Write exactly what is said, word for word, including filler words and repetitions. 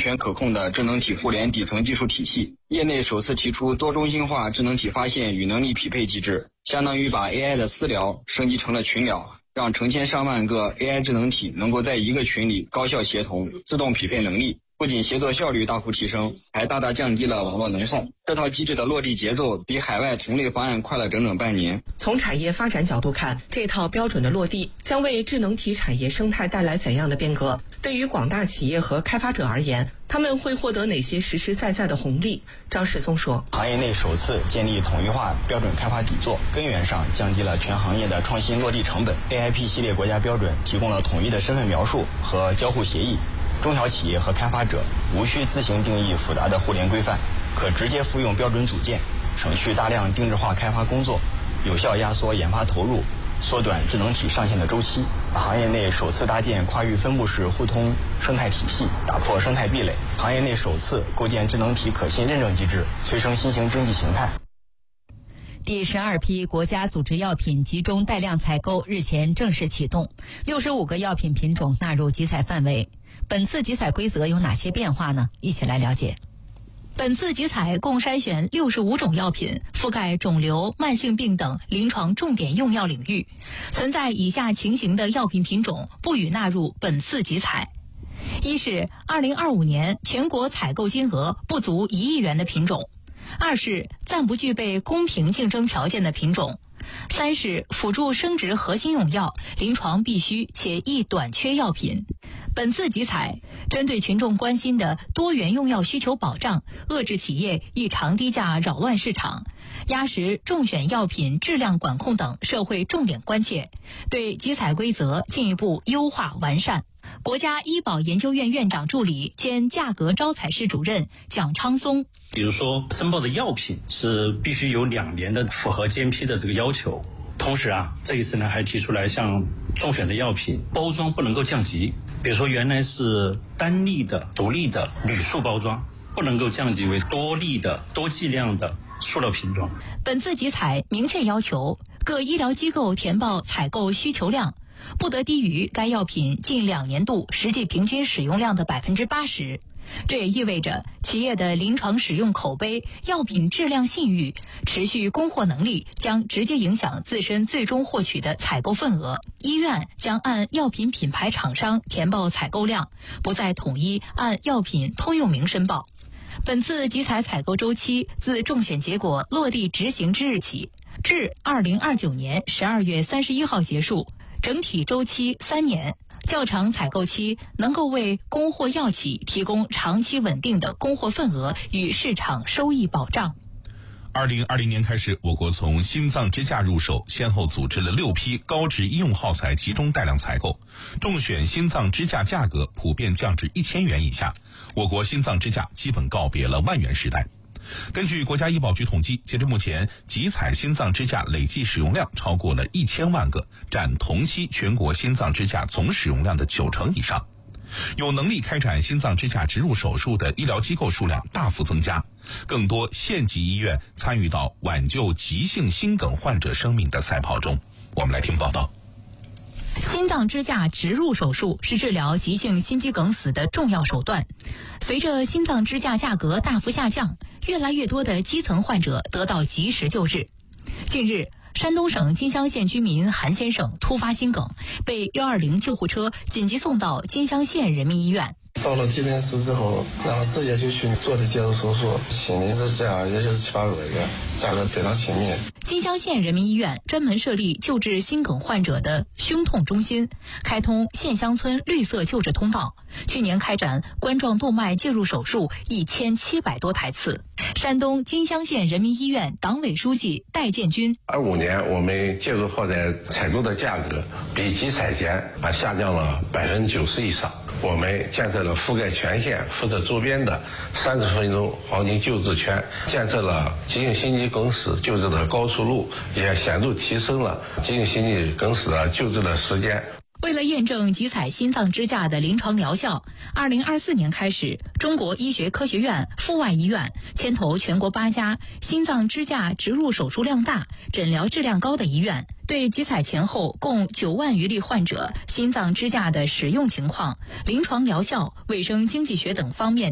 全可控的智能体互联底层技术体系。业内首次提出多中心化智能体发现与能力匹配机制，相当于把 A I 的私聊升级成了群聊，让成千上万个 A I 智能体能够在一个群里高效协同，自动匹配能力。不仅协作效率大幅提升，还大大降低了网络能耗。这套机制的落地节奏比海外同类方案快了整整半年。 从产业发展角度看，这套标准的落地将为智能体产业生态带来怎样的变革？对于广大企业和开发者而言，他们会获得哪些实实在在的红利？张世松说， 行业内首次建立统一化标准开发底座，根源上降低了全行业的创新落地成本。 A I P 系列国家标准提供了统一的身份描述和交互协议，中小企业和开发者无需自行定义复杂的互联规范，可直接复用标准组件，省去大量定制化开发工作，有效压缩研发投入，缩短智能体上线的周期。行业内首次搭建跨域分布式互通生态体系，打破生态壁垒。行业内首次构建智能体可信认证机制，催生新型经济形态。 第十二批国家组织药品集中带量采购日前正式启动，六十五个药品品种纳入集采范围。本次集采规则有哪些变化呢？一起来了解。 本次集采共筛选六十五种药品，覆盖肿瘤、慢性病等临床重点用药领域。存在以下情形的药品品种不予纳入本次集采：一是二零二五年全国采购金额不足一亿元的品种；二是暂不具备公平竞争条件的品种；三是辅助生殖核心用药、临床必须且易短缺药品。本次集采针对群众关心的多元用药需求保障，遏制企业异常低价扰乱市场，压实重选药品质量管控等社会重点关切，对集采规则进一步优化完善。国家医保研究院院长助理兼价格招采室主任蒋昌松， 比如说申报的药品是必须有两年的符合监批的这个要求，同时啊，这一次呢还提出来，像重选的药品包装不能够降级，比如说原来是单粒的独立的铝塑包装，不能够降级为多粒的多剂量的塑料瓶装。 本次集采明确要求各医疗机构填报采购需求量，不得低于该药品近两年度实际平均使用量的百分之八十。这也意味着企业的临床使用口碑、药品质量信誉、持续供货能力将直接影响自身最终获取的采购份额。医院将按药品品牌厂商填报采购量，不再统一按药品通用名申报。本次集采采购周期自中选结果落地执行之日起，至二零二九年十二月三十一号结束，整体周期三年。较长采购期能够为供货药企提供长期稳定的供货份额与市场收益保障。 二零二零年开始，我国从心脏支架入手，先后组织了六批高值医用耗材集中带量采购，中选心脏支架价格普遍降至一千元以下，我国心脏支架基本告别了万元时代。根据国家医保局统计，截至目前，集采心脏支架累计使用量超过了一千万个，占同期全国心脏支架总使用量的九成以上。有能力开展心脏支架植入手术的医疗机构数量大幅增加，更多县级医院参与到挽救急性心梗患者生命的赛跑中。我们来听报道。 心脏支架植入手术是治疗急性心肌梗死的重要手段。随着心脏支架价格大幅下降，越来越多的基层患者得到及时救治。近日，山东省金乡县居民韩先生突发心梗，被一二零救护车紧急送到金乡县人民医院。 到了急诊室之后，然后直接就去做的介入手术，心里是这样，也就是七八个月，价格非常亲民。 金乡县人民医院专门设立救治心梗患者的胸痛中心，开通县乡村绿色救治通道，去年开展冠状动脉介入手术一千七百多台次。山东金乡县人民医院党委书记戴建军： 二五年我们介入耗材采购的价格比集采前啊下降了百分之九十以上。我们建设了覆盖全县、辐射周边的三十分钟黄金救治圈，建设了急性心肌梗死救治的高速路，也显著提升了急性心肌梗死的救治的时间。 为了验证集采心脏支架的临床疗效，二零二四年开始，中国医学科学院阜外医院牵头全国八家心脏支架植入手术量大、诊疗质量高的医院，对集采前后共九万余例患者心脏支架的使用情况、临床疗效、卫生经济学等方面